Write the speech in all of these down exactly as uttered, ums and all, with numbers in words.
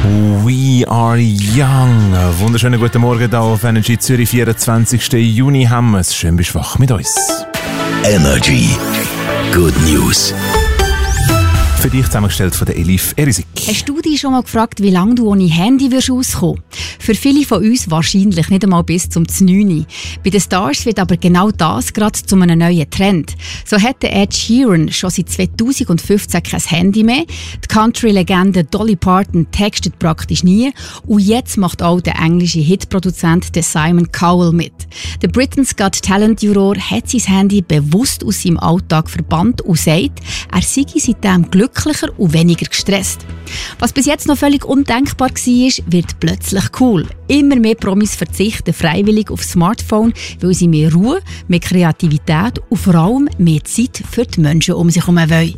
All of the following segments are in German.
We are young. Wunderschönen guten Morgen hier auf Energy Zürich, vierundzwanzigsten Juni haben wir es. Schön bist du wach mit uns. Energy. Good News. Für dich zusammengestellt von der Elif Erisik. Hast du dich schon mal gefragt, wie lange du ohne Handy wirst auskommen? Für viele von uns wahrscheinlich nicht einmal bis zum neun. Bei den Stars wird aber genau das gerade zu einem neuen Trend. So hat Ed Sheeran schon seit zweitausendfünfzehn kein Handy mehr. Die Country-Legende Dolly Parton textet praktisch nie. Und jetzt macht auch der englische Hitproduzent Simon Cowell mit. Der Britain's Got Talent Juror hat sein Handy bewusst aus seinem Alltag verbannt und sagt, er sei seitdem glücklicher und weniger gestresst. Was bis jetzt noch völlig undenkbar war, wird plötzlich cool. Immer mehr Promis verzichten freiwillig auf Smartphone, weil sie mehr Ruhe, mehr Kreativität und vor allem mehr Zeit für die Menschen um sich herum wollen.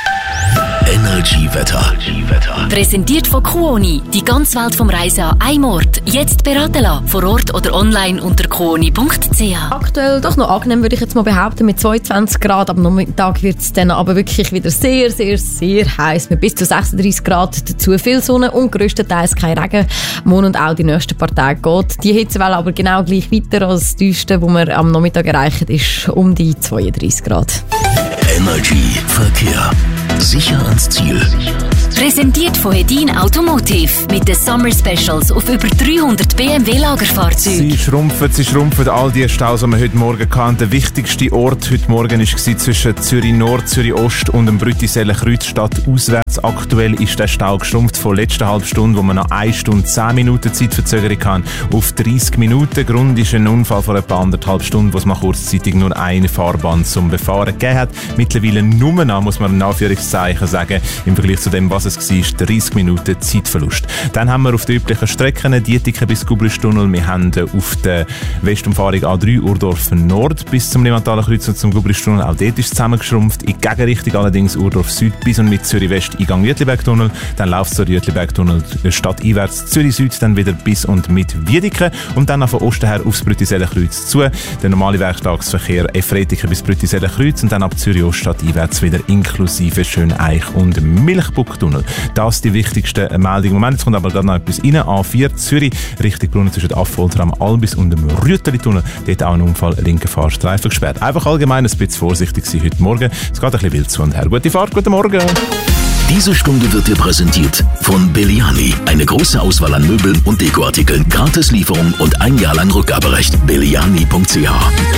Energy Wetter. Präsentiert von Kuoni. Die ganze Welt vom Reisen an einem Ort. Jetzt beraten lassen. Vor Ort oder online unter kuoni punkt c h. Aktuell doch noch angenehm, würde ich jetzt mal behaupten, mit zweiundzwanzig Grad. Am Nachmittag wird es dann aber wirklich wieder sehr, sehr, sehr heiß. Mit bis zu sechsunddreissig Grad, dazu viel Sonne und grösstenteils kein Regen. Morgen und auch die nächsten paar Tage geht die Hitzewelle aber genau gleich weiter als die tiefste, die wir am Nachmittag erreichen, ist um die zweiunddreissig Grad. Energy Verkehr. Sicher ans Ziel. Präsentiert von Hedin Automotive mit den Summer Specials auf über dreihundert B M W-Lagerfahrzeuge. Sie schrumpfen, sie schrumpfen, all die Staus, die wir heute Morgen hatten. Der wichtigste Ort heute Morgen war zwischen Zürich Nord, Zürich Ost und dem Brüttiseller Kreuz statt auswärts. Aktuell ist der Stau geschrumpft von letzter halben Stunde, wo man noch eine Stunde zehn Minuten Zeitverzögerung kann, auf dreißig Minuten. Grund ist ein Unfall vor etwa anderthalb Stunden, wo es mal kurzzeitig nur eine Fahrbahn zum Befahren gegeben hat. Mittlerweile nur noch, muss man in Anführungszeichen sagen, im Vergleich zu dem, was es war, dreißig Minuten Zeitverlust. Dann haben wir auf den üblichen Strecken Dietiken bis Gublistunnel. Wir haben auf der Westumfahrung A drei Urdorf Nord bis zum Limataler Kreuz und zum Gublistunnel. Auch dort ist es zusammengeschrumpft. In Gegenrichtung allerdings Urdorf Süd bis und mit Zürich West Eingang Jütlibergtunnel. Dann läuft zur Jütlibergtunnel stadteinwärts Zürich Süd, dann wieder bis und mit Wiedeken und dann von Osten her aufs Brüttiseller Kreuz zu. Der normale Werktagsverkehr Efretiken bis Brüttiseller Kreuz und dann ab Zürich Ost stadteinwärts wieder inklusive Schöneich und Milchbucktunnel. Das die wichtigsten Meldungen im Moment. Jetzt kommt aber gerade noch etwas rein. A vier Zürich, Richtung Brunnen zwischen Affolter am Albis und dem Rüteli-Tunnel. Dort auch ein Unfall, linker Fahrstreifen gesperrt. Einfach allgemein ein bisschen vorsichtig sein heute Morgen. Es geht ein bisschen wild zu und her. Gute Fahrt, guten Morgen. Diese Stunde wird dir präsentiert von Belliani. Eine große Auswahl an Möbeln und Dekoartikeln, Gratislieferung und ein Jahr lang Rückgaberecht. belliani punkt c h